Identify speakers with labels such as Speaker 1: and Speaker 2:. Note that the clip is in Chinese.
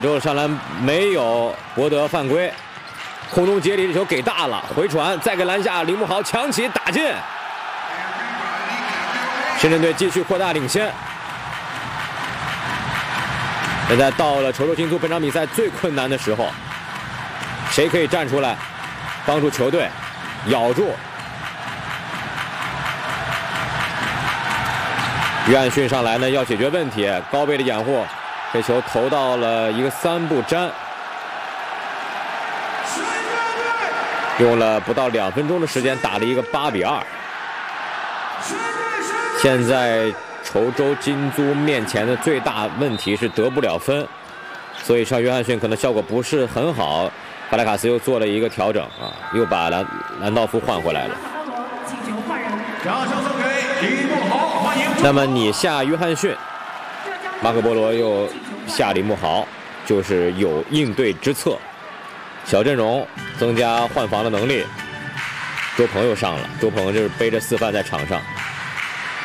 Speaker 1: 之后上篮没有博德犯规，空中接力这球给大了，回传再给篮下，李慕豪抢起打进，深圳队继续扩大领先。现在到了稠州金都本场比赛最困难的时候，谁可以站出来帮助球队咬住？约翰逊上来呢，要解决问题，高倍的掩护，这球投到了一个3步粘，用了不到2分钟的时间打了一个8比2。现在稠州金都面前的最大问题是得不了分，所以上约翰逊可能效果不是很好。巴莱卡斯又做了一个调整啊，又把兰道夫换回来了。那么你下约翰逊，马可波罗又下李慕豪，就是有应对之策。小阵容增加换防的能力。周鹏又上了，周鹏就是背着4犯在场上。